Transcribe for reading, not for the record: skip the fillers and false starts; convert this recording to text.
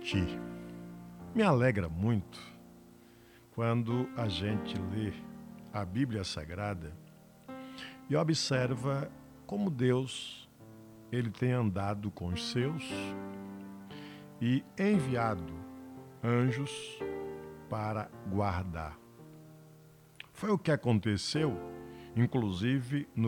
que me alegra muito quando a gente lê a Bíblia Sagrada e observa como Deus ele tem andado com os seus e enviado anjos para guardar. Foi o que aconteceu, inclusive, no